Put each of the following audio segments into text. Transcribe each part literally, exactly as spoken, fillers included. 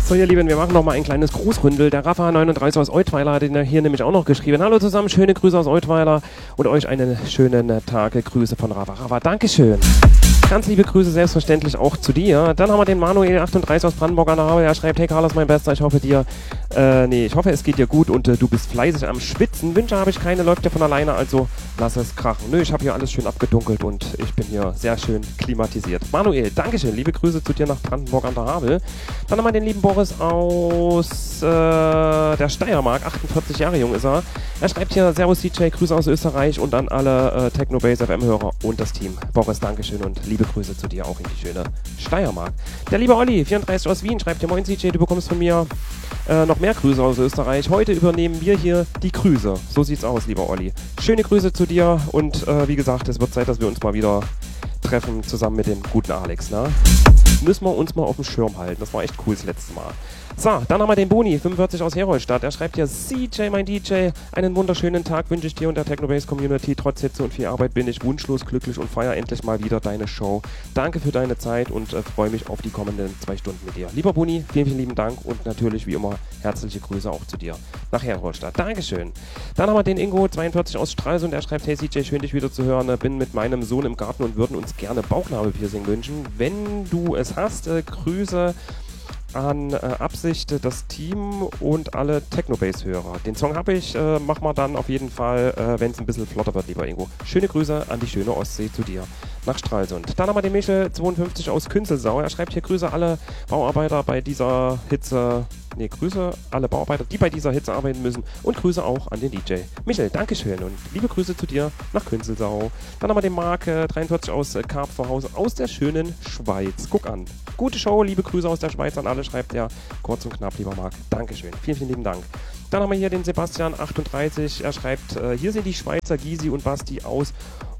So, ihr Lieben, wir machen noch mal ein kleines Grußründel. Der Rafa neununddreißig aus Eutweiler hat ihn hier nämlich auch noch geschrieben. Hallo zusammen, schöne Grüße aus Eutweiler und euch einen schönen Tag. Grüße von Rafa. Rafa, Dankeschön. Ganz liebe Grüße selbstverständlich auch zu dir. Dann haben wir den Manuel achtunddreißig aus Brandenburg an der Haube. Er schreibt, hey Carlos, mein Bester, ich hoffe dir, äh, nee, ich hoffe es geht dir gut und äh, du bist fleißig am Schwitzen. Wünsche habe ich keine, läuft ja von alleine, also lass es krachen. Nö, ich habe hier alles schön abgedunkelt und ich bin hier sehr schön klimatisiert. Manuel, Dankeschön, liebe Grüße zu dir nach Brandenburg an der Havel. Dann haben wir den lieben Boris aus äh, der Steiermark, achtundvierzig Jahre jung ist er. Er schreibt hier, Servus D J, Grüße aus Österreich und an alle äh, Technobase F M-Hörer und das Team. Boris, Dankeschön und liebe Grüße zu dir auch in die schöne Steiermark. Der liebe Olli, vierunddreißig aus Wien, schreibt dir, moin D J, du bekommst von mir äh, noch mehr Grüße aus Österreich. Heute übernehmen wir hier die Grüße. So sieht's aus, lieber Olli. Schöne Grüße zu dir und äh, wie gesagt, es wird Zeit, dass wir uns mal wieder treffen, zusammen mit dem guten Alex, ne? Müssen wir uns mal auf dem Schirm halten. Das war echt cool das letzte Mal. So, dann haben wir den Boni, fünfundvierzig aus Herolstadt. Er schreibt hier, C J, mein D J, einen wunderschönen Tag wünsche ich dir und der Technobase Community. Trotz Hitze und viel Arbeit bin ich wunschlos glücklich und feiere endlich mal wieder deine Show. Danke für deine Zeit und äh, freue mich auf die kommenden zwei Stunden mit dir. Lieber Boni, vielen, vielen lieben Dank und natürlich wie immer herzliche Grüße auch zu dir nach Herolstadt. Dankeschön. Dann haben wir den Ingo, zweiundvierzig aus Stralsund. Er schreibt, hey C J, schön dich wieder zu hören. Bin mit meinem Sohn im Garten und würden uns gerne Bauchnabelpiercing wünschen. Wenn du es hast, äh, Grüße an äh, Absicht, das Team und alle Technobase-Hörer. Den Song habe ich, äh, mach mal dann auf jeden Fall, äh, wenn es ein bisschen flotter wird, lieber Ingo. Schöne Grüße an die schöne Ostsee zu dir nach Stralsund. Dann haben wir den Michel zweiundfünfzig aus Künzelsau. Er schreibt hier, Grüße alle Bauarbeiter bei dieser Hitze, nee, Grüße alle Bauarbeiter, die bei dieser Hitze arbeiten müssen und Grüße auch an den D J. Michel, Dankeschön und liebe Grüße zu dir nach Künzelsau. Dann haben wir den Marc, äh, dreiundvierzig aus äh, Karp vor Hause, aus der schönen Schweiz. Guck an. Gute Show, liebe Grüße aus der Schweiz an alle, schreibt er. Kurz und knapp, lieber Marc. Dankeschön. Vielen, vielen lieben Dank. Dann haben wir hier den Sebastian, achtunddreißig. Er schreibt, äh, hier sind die Schweizer Gysi und Basti aus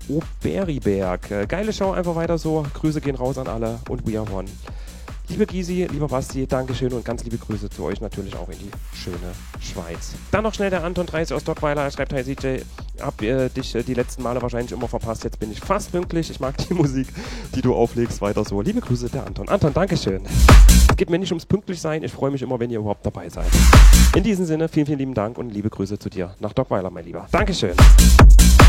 Oberiberg. Äh, geile Show, einfach weiter so. Grüße gehen raus an alle und we are one. Liebe Gysi, lieber Basti, Dankeschön und ganz liebe Grüße zu euch natürlich auch in die schöne Schweiz. Dann noch schnell der Anton dreißig aus Dockweiler. Er schreibt, hey C J, hab äh, dich äh, die letzten Male wahrscheinlich immer verpasst. Jetzt bin ich fast pünktlich. Ich mag die Musik, die du auflegst. Weiter so. Liebe Grüße, der Anton. Anton, Dankeschön. Es geht mir nicht ums Pünktlichsein. Ich freue mich immer, wenn ihr überhaupt dabei seid. In diesem Sinne, vielen, vielen lieben Dank und liebe Grüße zu dir nach Dockweiler, mein Lieber. Dankeschön.